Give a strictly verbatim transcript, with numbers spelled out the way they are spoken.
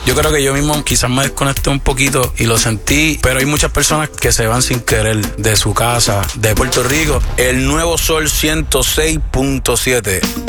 Yo creo que yo mismo quizás me desconecté un poquito y lo sentí, pero hay muchas personas que se van sin querer de su casa, de Puerto Rico. El Nuevo Sol ciento seis punto siete.